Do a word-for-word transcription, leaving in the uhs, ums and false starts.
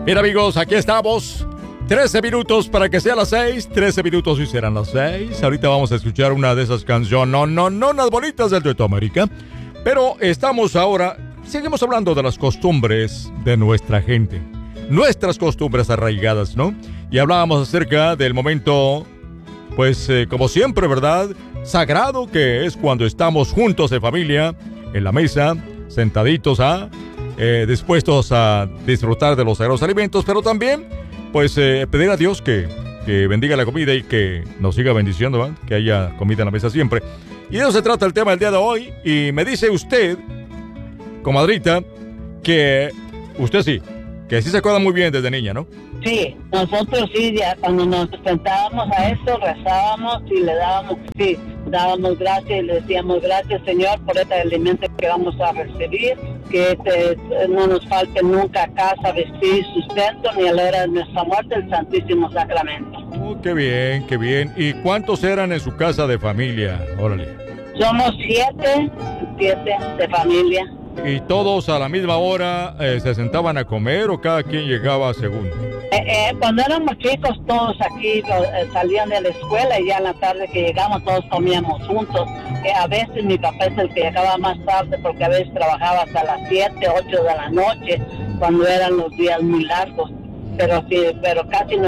Bien, amigos, aquí estamos. trece minutos para que sea las seis. trece minutos y serán las seis. Ahorita vamos a escuchar una de esas canciones. No, no, no, unas bonitas del Dueto América. Pero estamos ahora. Seguimos hablando de las costumbres de nuestra gente. Nuestras costumbres arraigadas, ¿no? Y hablábamos acerca del momento, pues, eh, como siempre, ¿verdad? Sagrado, que es cuando estamos juntos en familia, en la mesa, sentaditos, ¿ah? Eh, dispuestos a disfrutar de los sagrados alimentos, pero también, pues, eh, pedir a Dios que, que bendiga la comida y que nos siga bendiciendo, ¿verdad? Que haya comida en la mesa siempre. Y de eso se trata el tema del día de hoy. Y me dice usted, comadrita, que usted sí, que sí se acuerda muy bien desde niña, ¿no? Sí, nosotros sí, ya cuando nos sentábamos a esto, rezábamos y le dábamos, sí, dábamos gracias y le decíamos gracias, Señor, por este alimento que vamos a recibir, que este, no nos falte nunca casa, vestir, sustento, ni a la hora de nuestra muerte, el Santísimo Sacramento. Oh, qué bien, qué bien. ¿Y cuántos eran en su casa de familia? Órale. Somos siete, siete de familia. ¿Y todos a la misma hora eh, se sentaban a comer o cada quien llegaba según? Eh, eh, cuando éramos chicos, todos aquí eh, salían de la escuela y ya en la tarde que llegamos todos comíamos juntos. Eh, a veces mi papá es el que llegaba más tarde porque a veces trabajaba hasta las siete, ocho de la noche cuando eran los días muy largos. Pero sí, pero casi no.